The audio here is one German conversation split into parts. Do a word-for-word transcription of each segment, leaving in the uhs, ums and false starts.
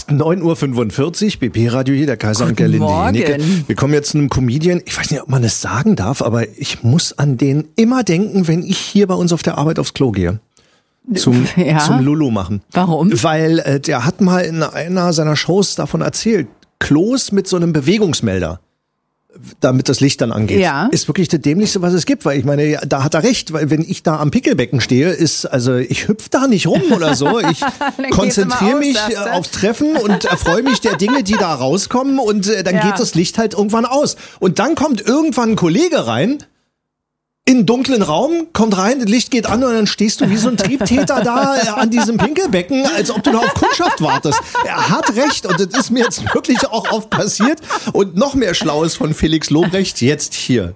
ist neun Uhr fünfundvierzig, B P-Radio hier, der Kaiser und Gerlinde Jenecke. Wir kommen jetzt zu einem Comedian, ich weiß nicht, ob man das sagen darf, aber ich muss an den immer denken, wenn ich hier bei uns auf der Arbeit aufs Klo gehe. Zum, ja. zum Lulu machen. Warum? Weil äh, der hat mal in einer seiner Shows davon erzählt, Klos mit so einem Bewegungsmelder, damit das Licht dann angeht, ja. ist wirklich das Dämlichste, was es gibt, weil ich meine, da hat er recht, weil wenn ich da am Pickelbecken stehe, ist, also ich hüpf da nicht rum oder so, ich konzentriere mich aus, aufs Treffen und erfreue mich der Dinge, die da rauskommen und äh, dann ja. geht das Licht halt irgendwann aus. Und dann kommt irgendwann ein Kollege rein, in einen dunklen Raum, kommt rein, das Licht geht an und dann stehst du wie so ein Triebtäter da an diesem Pinkelbecken, als ob du da auf Kundschaft wartest. Er hat recht und das ist mir jetzt wirklich auch oft passiert. Und noch mehr Schlaues von Felix Lobrecht jetzt hier.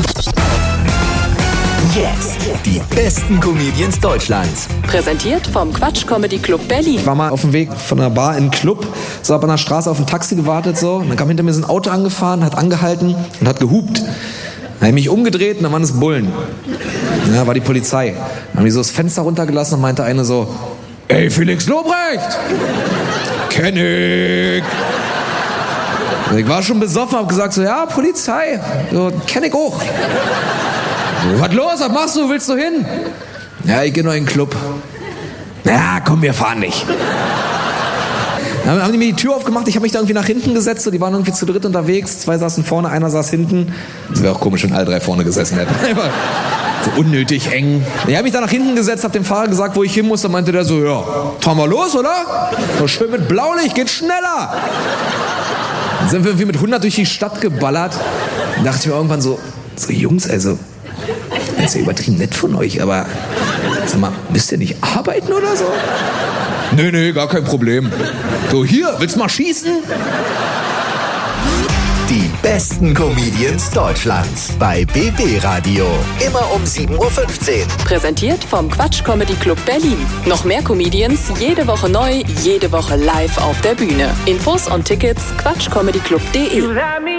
Jetzt die besten Comedians Deutschlands. Präsentiert vom Quatsch Comedy Club Berlin. Ich war mal auf dem Weg von der Bar in den Club, so hab an der Straße auf ein Taxi gewartet so. Und dann kam hinter mir so ein Auto angefahren, hat angehalten und hat gehupt. Dann habe ich mich umgedreht und dann waren es Bullen. Ja, war die Polizei. Dann haben die so das Fenster runtergelassen und meinte eine so, ey, Felix Lobrecht! Kenn ich! Und ich war schon besoffen, hab gesagt so, ja, Polizei, so, kenn ich auch. So, was los, was machst du, willst du hin? Ja, ich geh nur in den Club. Ja, komm, wir fahren nicht. Dann haben die mir die Tür aufgemacht, ich habe mich da irgendwie nach hinten gesetzt, so, die waren irgendwie zu dritt unterwegs, zwei saßen vorne, einer saß hinten. Das wäre auch komisch, wenn alle drei vorne gesessen hätten. So unnötig eng. Ich habe mich da nach hinten gesetzt, habe dem Fahrer gesagt, wo ich hin muss, dann meinte der so, ja, fahren wir los, oder? So schön mit Blaulicht, geht schneller. Dann sind wir irgendwie mit hundert durch die Stadt geballert. Dann dachte ich mir irgendwann so, so Jungs, also, das ist ja übertrieben nett von euch, aber sag mal, müsst ihr nicht arbeiten oder so? Nee, nee, gar kein Problem. So, hier, willst du mal schießen? Die besten Comedians Deutschlands bei B B Radio. Immer um sieben Uhr fünfzehn. Präsentiert vom Quatsch Comedy Club Berlin. Noch mehr Comedians, jede Woche neu, jede Woche live auf der Bühne. Infos und Tickets quatschcomedyclub punkt de.